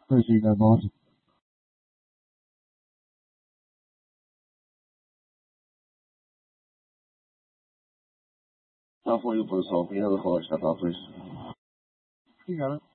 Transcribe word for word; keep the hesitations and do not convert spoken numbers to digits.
这是一个东西。Tá, foi o pessoal, quem ela rocha, tá, foi. Obrigado.